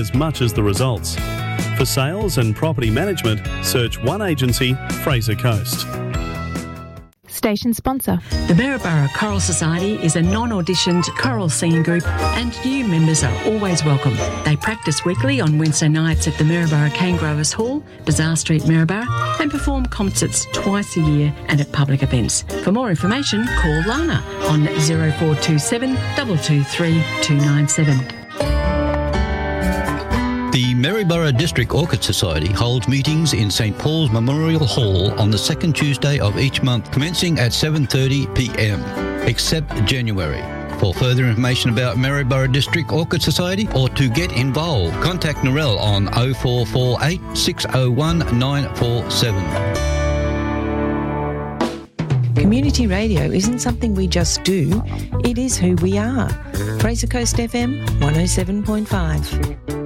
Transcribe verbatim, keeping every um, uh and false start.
as much as the results. For sales and property management, search one agency, Fraser Coast. Station sponsor. The Maryborough Choral Society is a non-auditioned choral singing group and new members are always welcome. They practice weekly on Wednesday nights at the Maryborough Cane Growers Hall, Bazaar Street, Maryborough, and perform concerts twice a year and at public events. For more information, call Lana on zero four two seven, two two three, two nine seven. The Maryborough District Orchid Society holds meetings in St Paul's Memorial Hall on the second Tuesday of each month, commencing at seven thirty p m, except January. For further information about Maryborough District Orchid Society or to get involved, contact Narelle on oh four four eight, six oh one, nine four seven. Community radio isn't something we just do, it is who we are. Fraser Coast F M one oh seven point five.